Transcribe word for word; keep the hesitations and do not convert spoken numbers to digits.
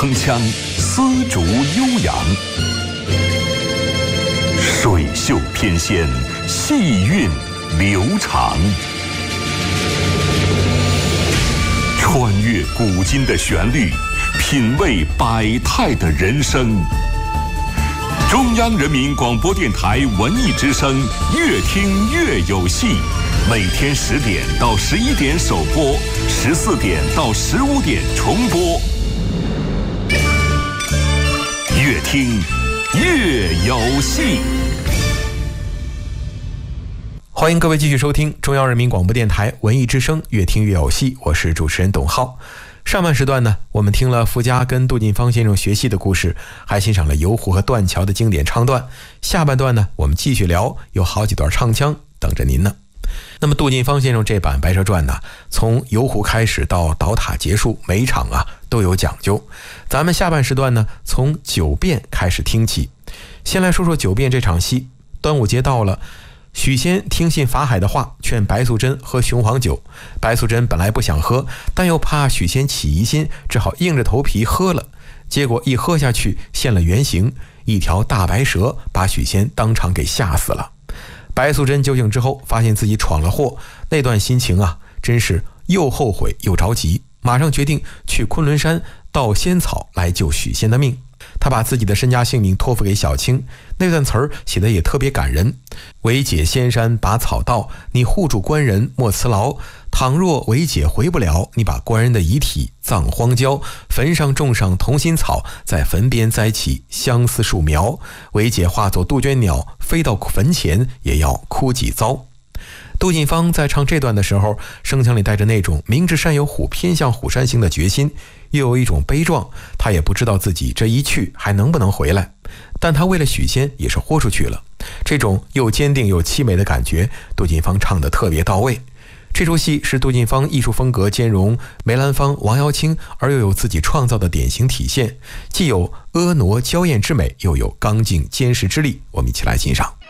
铿锵，丝竹悠扬，水袖翩跹，细韵流长。穿越古今的旋律，品味百态的人生。中央人民广播电台文艺之声，越听越有戏。每天十点到十一点首播，十四点到十五点重播。越听越有戏。 欢迎各位继续收听中央人民广播电台文艺之声，越听越有戏，我是主持人董浩。上半时段呢，我们听了傅家跟杜近芳先生学戏的故事，还欣赏了游湖和断桥的经典唱段。下半段呢，我们继续聊，有好几段唱腔等着您呢。那么杜近芳先生这版《白蛇传》呢，从游湖开始到倒塔结束，每一场啊都有讲究。咱们下半时段呢，从九变开始听起。先来说说九变这场戏。端午节到了，许仙听信法海的话，劝白素贞喝雄黄酒。白素贞本来不想喝，但又怕许仙起疑心，只好硬着头皮喝了。结果一喝下去，现了原形，一条大白蛇把许仙当场给吓死了。白素贞酒醒之后，发现自己闯了祸，那段心情啊，真是又后悔又着急，马上决定去昆仑山盗仙草来救许仙的命。他把自己的身家性命托付给小青，那段词儿写得也特别感人。为解仙山拔草道，你护住官人莫辞劳。倘若为解回不了，你把官人的遗体葬荒郊，坟上种上同心草，在坟边栽起相思树苗。为解化作杜鹃鸟，飞到坟前也要哭几遭。杜近芳在唱这段的时候，声腔里带着那种明知山有虎，偏向虎山行的决心，又有一种悲壮。他也不知道自己这一去还能不能回来，但他为了许仙也是豁出去了。这种又坚定又凄美的感觉，杜近芳唱得特别到位。这出戏是杜近芳艺术风格兼容梅兰芳、王瑶卿，而又有自己创造的典型体现，既有婀娜娇艳之美，又有刚劲坚实之力。我们一起来欣赏。